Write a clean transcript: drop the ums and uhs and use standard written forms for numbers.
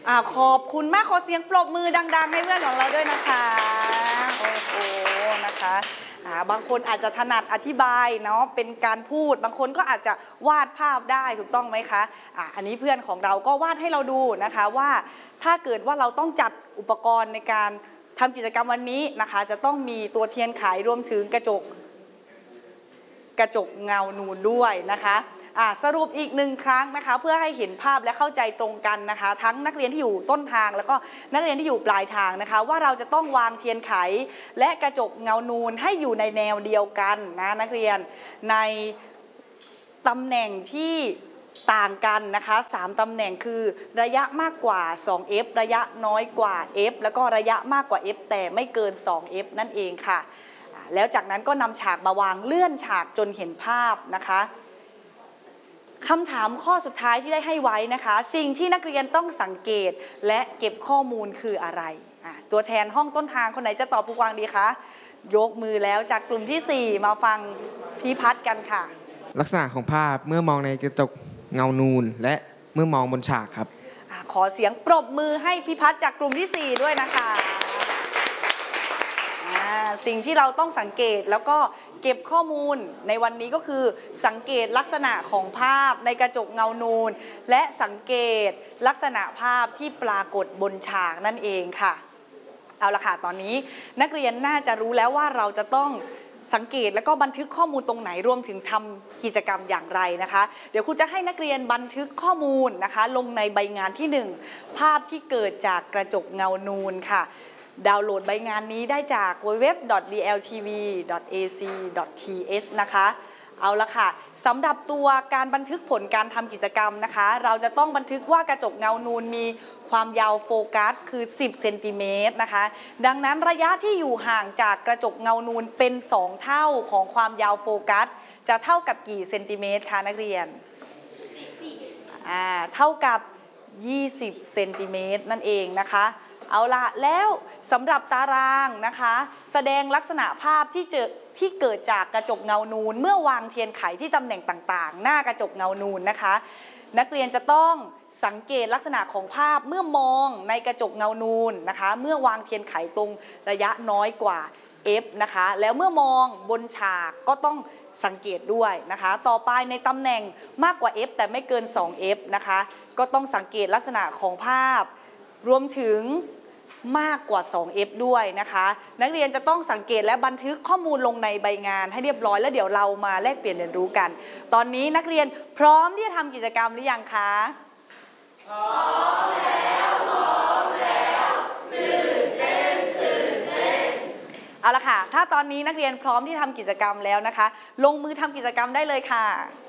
ขอบคุณมากขอเสียงปรบมือดังๆให้เพื่อนของเราด้วยนะคะโอ้โหนะคะบางคนอาจจะถนัดอธิบายเนาะเป็นการพูดบางคนก็อาจจะวาดภาพได้ถูกต้องไหมคะอันนี้เพื่อนของเราก็วาดให้เราดูนะคะว่าถ้าเกิดว่าเราต้องจัดอุปกรณ์ในการทำกิจกรรมวันนี้นะคะจะต้องมีตัวเทียนไขรวมถึงกระจกเงานูนด้วยนะคะสรุปอีกหนึ่งครั้งนะคะเพื่อให้เห็นภาพและเข้าใจตรงกันนะคะทั้งนักเรียนที่อยู่ต้นทางแล้วก็นักเรียนที่อยู่ปลายทางนะคะว่าเราจะต้องวางเทียนไขและกระจกเงานูนให้อยู่ในแนวเดียวกันนะนักเรียนในตำแหน่งที่ต่างกันนะคะ3ตำแหน่งคือระยะมากกว่า 2f ระยะน้อยกว่า f แล้วก็ระยะมากกว่า f แต่ไม่เกิน 2f นั่นเองค่ะแล้วจากนั้นก็นำฉากมาวางเลื่อนฉากจนเห็นภาพนะคะคำถามข้อสุดท้ายที่ได้ให้ไว้นะคะสิ่งที่นักเรียนต้องสังเกตและเก็บข้อมูลคืออะไรตัวแทนห้องต้นทางคนไหนจะตอบผู้กวางดีคะยกมือแล้วจากกลุ่มที่4มาฟังพี่พัฒน์กันค่ะลักษณะของภาพเมื่อมองในกระจกเงานูนและเมื่อมองบนฉากครับขอเสียงปรบมือให้พี่พัฒน์จากกลุ่มที่4ด้วยนะคะสิ่งที่เราต้องสังเกตแล้วก็เก็บข้อมูลในวันนี้ก็คือสังเกตลักษณะของภาพในกระจกเงานูนและสังเกตลักษณะภาพที่ปรากฏบนฉากนั่นเองค่ะเอาละค่ะตอนนี้นักเรียนน่าจะรู้แล้วว่าเราจะต้องสังเกตแล้วก็บันทึกข้อมูลตรงไหนรวมถึงทำกิจกรรมอย่างไรนะคะเดี๋ยวครูจะให้นักเรียนบันทึกข้อมูลนะคะลงในใบงานที่1ภาพที่เกิดจากกระจกเงานูนค่ะดาวน์โหลดใบงานนี้ได้จาก www.dltv.ac.th นะคะเอาละค่ะสำหรับตัวการบันทึกผลการทำกิจกรรมนะคะเราจะต้องบันทึกว่ากระจกเงานูนมีความยาวโฟกัสคือ10เซนติเมตรนะคะดังนั้นระยะที่อยู่ห่างจากกระจกเงานูนเป็น2เท่าของความยาวโฟกัสจะเท่ากับกี่เซนติเมตรคะนักเรียนเท่ากับ20เซนติเมตรนั่นเองนะคะเอาละแล้วสำหรับตารางนะคะแสดงลักษณะภาพที่เกิดจากกระจกเงานูนเมื่อวางเทียนไขที่ตำแหน่งต่างๆหน้ากระจกเงานูนนะคะนักเรียนจะต้องสังเกตลักษณะของภาพเมื่อมองในกระจกเงานูนนะคะเมื่อวางเทียนไขตรงระยะน้อยกว่า f นะคะแล้วเมื่อมองบนฉากก็ต้องสังเกตด้วยนะคะต่อไปในตำแหน่งมากกว่า f แต่ไม่เกิน 2f นะคะก็ต้องสังเกตลักษณะของภาพรวมถึงมากกว่า 2f ด้วยนะคะนักเรียนจะต้องสังเกตและบันทึกข้อมูลลงในใบงานให้เรียบร้อยแล้วเดี๋ยวเรามาแลกเปลี่ยนเรียนรู้กันตอนนี้นักเรียนพร้อมที่จะทำกิจกรรมหรือยังคะพร้อมแล้วตื่นเต้นเอาละค่ะถ้าตอนนี้นักเรียนพร้อมที่ทำกิจกรรมแล้วนะคะลงมือทำกิจกรรมได้เลยค่ะ